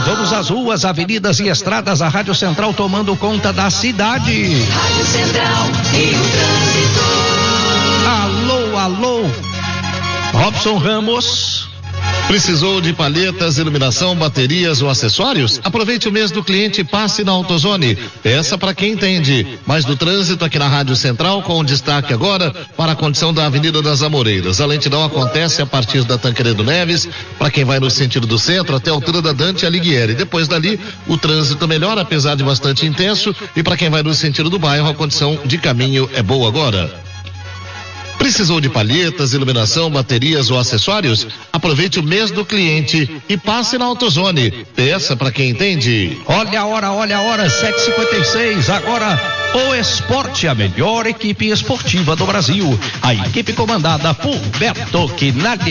Vamos às ruas, avenidas e estradas, a Rádio Central tomando conta da cidade. Rádio Central e o trânsito. Alô, alô. Robson Ramos. Precisou de palhetas, iluminação, baterias ou acessórios? Aproveite o mês do cliente e passe na AutoZone. Peça para quem entende. Mais do trânsito aqui na Rádio Central, com destaque agora para a condição da Avenida das Amoreiras. A lentidão acontece a partir da Tancredo Neves, para quem vai no sentido do centro, até a altura da Dante Alighieri. Depois dali, o trânsito melhora, apesar de bastante intenso, e para quem vai no sentido do bairro, a condição de caminho é boa agora. Precisou de palhetas, iluminação, baterias ou acessórios? Aproveite o mês do cliente e passe na AutoZone. Peça para quem entende. Olha a hora, 7h56. Agora, o Esporte, a melhor equipe esportiva do Brasil. A equipe comandada por Beto Quinalha.